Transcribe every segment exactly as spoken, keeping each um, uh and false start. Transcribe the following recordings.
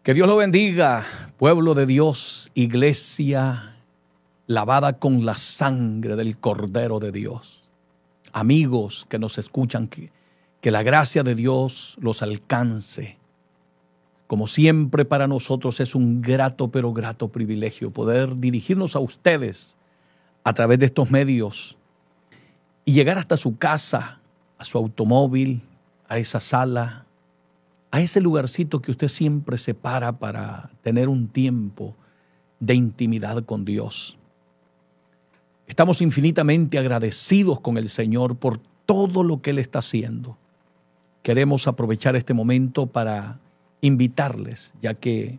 Que Dios lo bendiga, pueblo de Dios, iglesia lavada con la sangre del Cordero de Dios. Amigos que nos escuchan, que, que la gracia de Dios los alcance. Como siempre, para nosotros es un grato, pero grato privilegio poder dirigirnos a ustedes a través de estos medios y llegar hasta su casa, a su automóvil, a esa sala, a ese lugarcito que usted siempre se para para tener un tiempo de intimidad con Dios. Estamos infinitamente agradecidos con el Señor por todo lo que Él está haciendo. Queremos aprovechar este momento para invitarles, ya que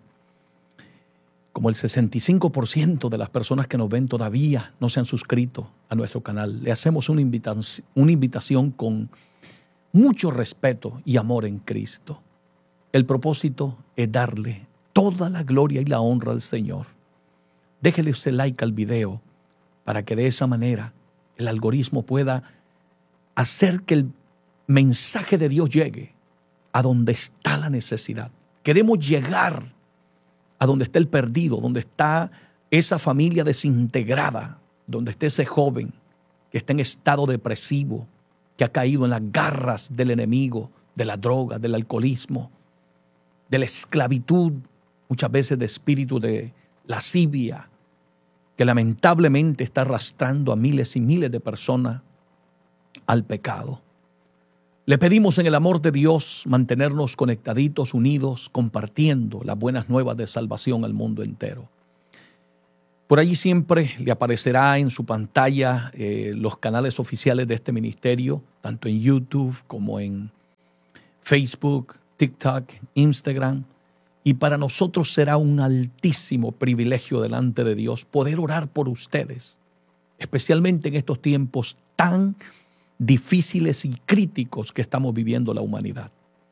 como el sesenta y cinco por ciento de las personas que nos ven todavía no se han suscrito a nuestro canal, le hacemos una invitación, una invitación con mucho respeto y amor en Cristo. El propósito es darle toda la gloria y la honra al Señor. Déjele usted like al video para que de esa manera el algoritmo pueda hacer que el mensaje de Dios llegue a donde está la necesidad. Queremos llegar a donde está el perdido, donde está esa familia desintegrada, donde está ese joven que está en estado depresivo, que ha caído en las garras del enemigo, de la droga, del alcoholismo, de la esclavitud, muchas veces de espíritu de lascivia, que lamentablemente está arrastrando a miles y miles de personas al pecado. Le pedimos en el amor de Dios mantenernos conectaditos, unidos, compartiendo las buenas nuevas de salvación al mundo entero. Por allí siempre le aparecerá en su pantalla eh, los canales oficiales de este ministerio, tanto en YouTube como en Facebook, TikTok, Instagram. Y para nosotros será un altísimo privilegio delante de Dios poder orar por ustedes, especialmente en estos tiempos tan difíciles y críticos que estamos viviendo la humanidad.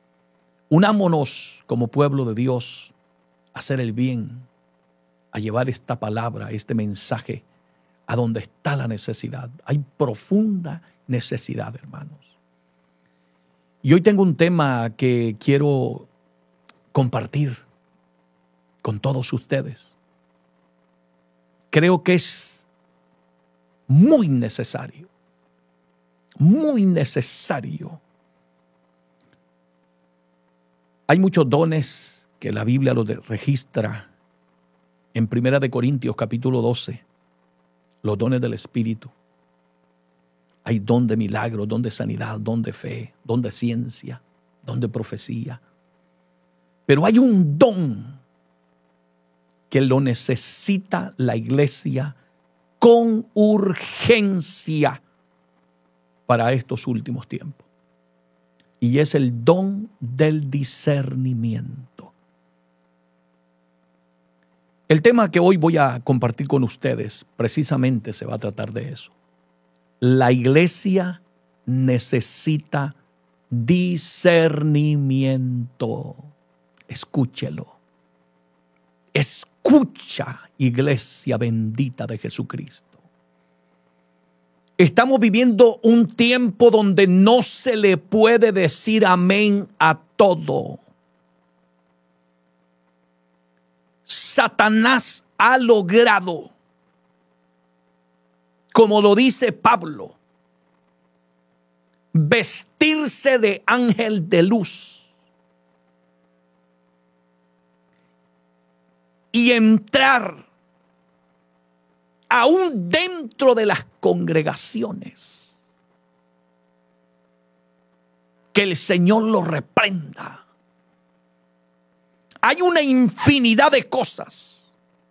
Unámonos como pueblo de Dios a hacer el bien, a llevar esta palabra, este mensaje a donde está la necesidad. Hay profunda necesidad, hermanos. Y hoy tengo un tema que quiero compartir con todos ustedes. Creo que es muy necesario. Muy necesario. Hay muchos dones que la Biblia los registra en Primera de Corintios capítulo doce, los dones del Espíritu. Hay don de milagros, don de sanidad, don de fe, don de ciencia, don de profecía. Pero hay un don que lo necesita la iglesia con urgencia para estos últimos tiempos. Y es el don del discernimiento. El tema que hoy voy a compartir con ustedes precisamente se va a tratar de eso. La iglesia necesita discernimiento. Escúchelo. Escucha, iglesia bendita de Jesucristo. Estamos viviendo un tiempo donde no se le puede decir amén a todo. Satanás ha logrado, como lo dice Pablo, vestirse de ángel de luz y entrar aún dentro de las congregaciones. Que el Señor lo reprenda. Hay una infinidad de cosas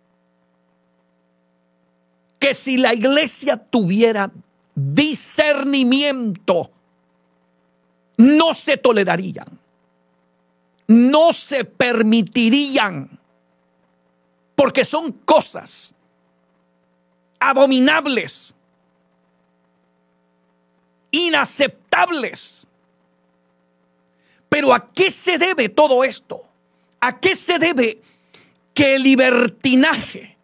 que si la iglesia tuviera discernimiento, no se tolerarían, no se permitirían, porque son cosas abominables, inaceptables. Pero ¿a qué se debe todo esto? ¿A qué se debe que el libertinaje,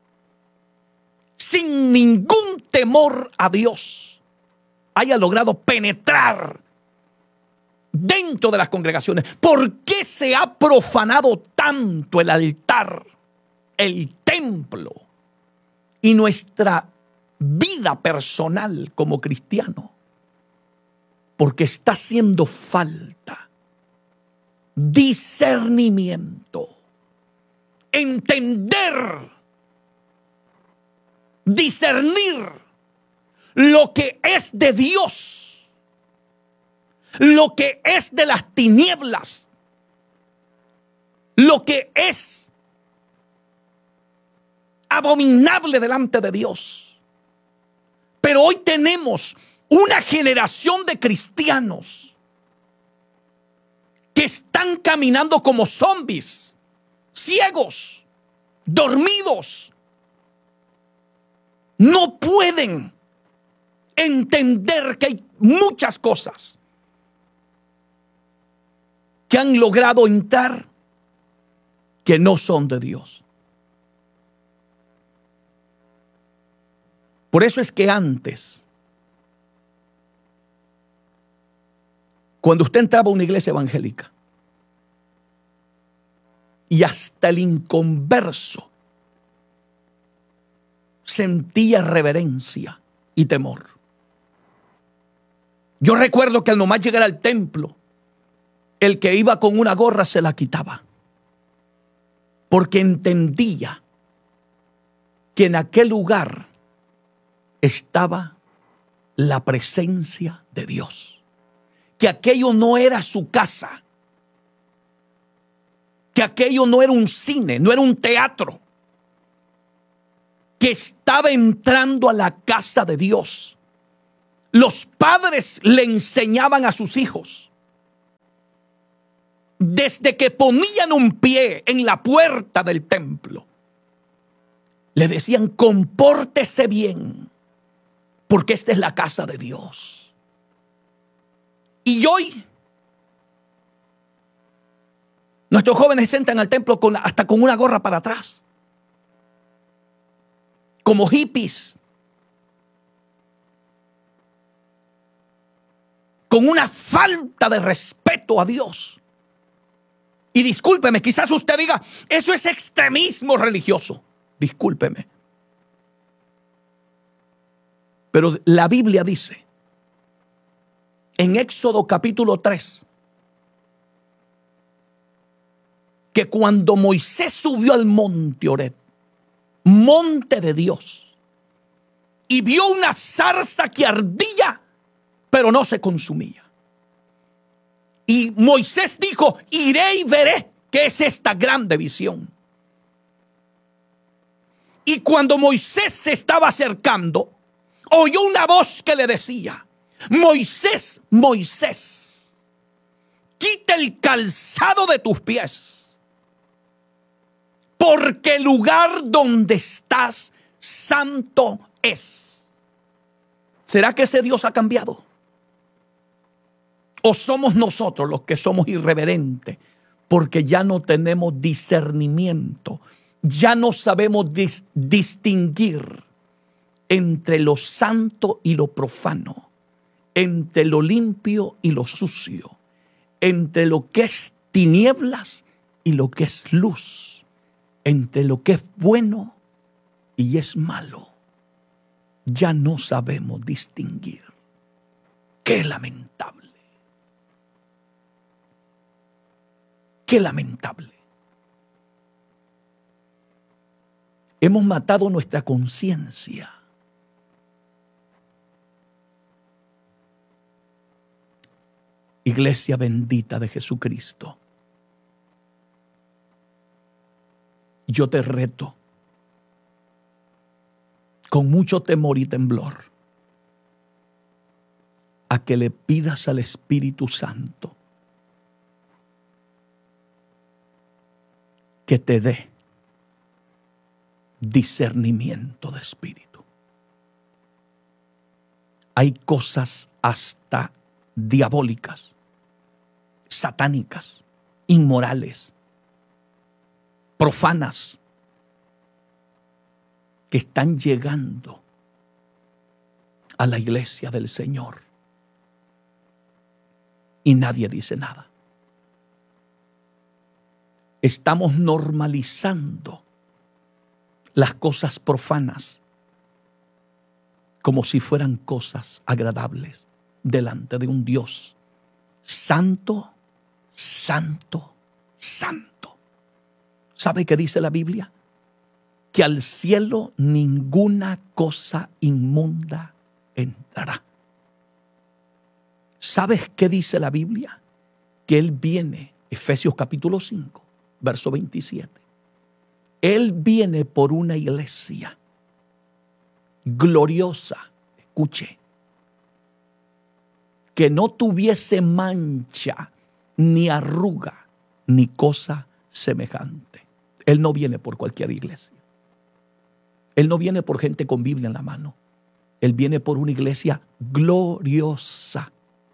sin ningún temor a Dios, haya logrado penetrar dentro de las congregaciones. ¿Por qué se ha profanado tanto el altar, el templo y nuestra vida personal como cristiano? Porque está haciendo falta discernimiento, entender, discernir lo que es de Dios, lo que es de las tinieblas, lo que es abominable delante de Dios. Pero hoy tenemos una generación de cristianos que están caminando como zombies, ciegos, dormidos. No pueden entender que hay muchas cosas que han logrado entrar que no son de Dios. Por eso es que antes, cuando usted entraba a una iglesia evangélica y hasta el inconverso sentía reverencia y temor. Yo recuerdo que al nomás llegar al templo, el que iba con una gorra se la quitaba, porque entendía que en aquel lugar estaba la presencia de Dios. Que aquello no era su casa, que aquello no era un cine, no era un teatro, que estaba entrando a la casa de Dios. Los padres le enseñaban a sus hijos, desde que ponían un pie en la puerta del templo, le decían: compórtese bien, porque esta es la casa de Dios. Y hoy nuestros jóvenes entran al templo con, hasta con una gorra para atrás, como hippies, con una falta de respeto a Dios. Y discúlpeme, quizás usted diga: eso es extremismo religioso. Discúlpeme, pero la Biblia dice en Éxodo capítulo tres que cuando Moisés subió al monte Horeb, monte de Dios, y vio una zarza que ardía pero no se consumía, y Moisés dijo: iré y veré qué es esta grande visión. Y cuando Moisés se estaba acercando, oyó una voz que le decía: Moisés, Moisés, quita el calzado de tus pies, porque el lugar donde estás santo es. ¿Será que ese Dios ha cambiado? ¿O somos nosotros los que somos irreverentes porque ya no tenemos discernimiento? Ya no sabemos dis- distinguir entre lo santo y lo profano, entre lo limpio y lo sucio, entre lo que es tinieblas y lo que es luz, entre lo que es bueno y es malo. Ya no sabemos distinguir. Qué lamentable. Qué lamentable. Hemos matado nuestra conciencia. Iglesia bendita de Jesucristo, yo te reto con mucho temor y temblor a que le pidas al Espíritu Santo que te dé discernimiento de espíritu. Hay cosas hasta diabólicas, satánicas, inmorales, profanas, que están llegando a la iglesia del Señor. y nadie dice nada. Estamos normalizando las cosas profanas como si fueran cosas agradables delante de un Dios santo, santo, santo. ¿Sabe qué dice la Biblia? Que al cielo ninguna cosa inmunda entrará. ¿Sabes qué dice la Biblia? Que Él viene, Efesios capítulo cinco, verso veintisiete. Él viene por una iglesia gloriosa, escuche, que no tuviese mancha, ni arruga, ni cosa semejante. Él no viene por cualquier iglesia. Él no viene por gente con Biblia en la mano. Él viene por una iglesia gloriosa,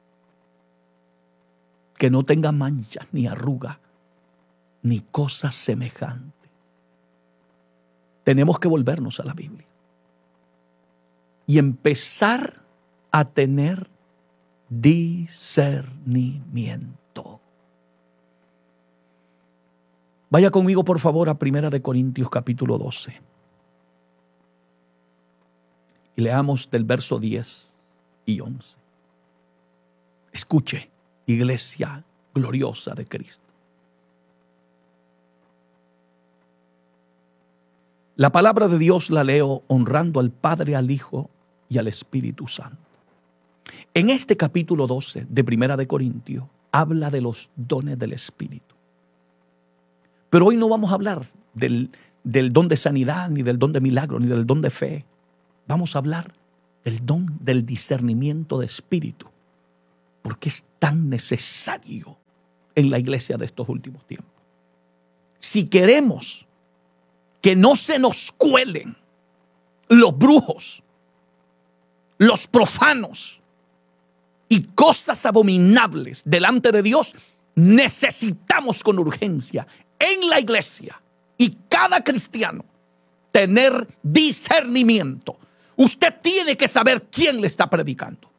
que no tenga mancha, ni arruga, ni cosa semejante. Tenemos que volvernos a la Biblia y empezar a tener discernimiento. Vaya conmigo, por favor, a Primera de Corintios capítulo doce. Y leamos del verso diez y once. Escuche, iglesia gloriosa de Cristo. La palabra de Dios la leo honrando al Padre, al Hijo y al Espíritu Santo. En este capítulo doce de Primera de Corintios habla de los dones del Espíritu. Pero hoy no vamos a hablar del, del don de sanidad, ni del don de milagro, ni del don de fe. Vamos a hablar del don del discernimiento de espíritu, porque es tan necesario en la iglesia de estos últimos tiempos. Si queremos que no se nos cuelen los brujos, los profanos y cosas abominables delante de Dios, necesitamos con urgencia en la iglesia y cada cristiano tener discernimiento. Usted tiene que saber quién le está predicando.